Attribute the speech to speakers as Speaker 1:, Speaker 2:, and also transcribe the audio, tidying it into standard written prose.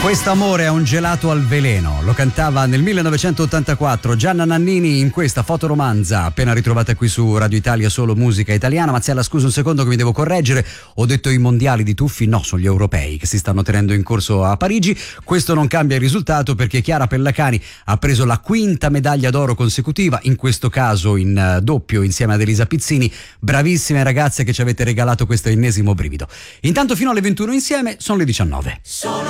Speaker 1: Quest'amore è un gelato al veleno, lo cantava nel 1984 Gianna Nannini in questa fotoromanza appena ritrovata qui su Radio Italia, solo musica italiana. Mazzella, scusa un secondo che mi devo correggere, ho detto i mondiali di tuffi, no, sono gli europei che si stanno tenendo in corso a Parigi. Questo non cambia il risultato perché Chiara Pellacani ha preso la quinta medaglia d'oro consecutiva, in questo caso in doppio insieme ad Elisa Pizzini. Bravissime ragazze che ci avete regalato questo ennesimo brivido. Intanto fino alle 21 insieme, sono le 19.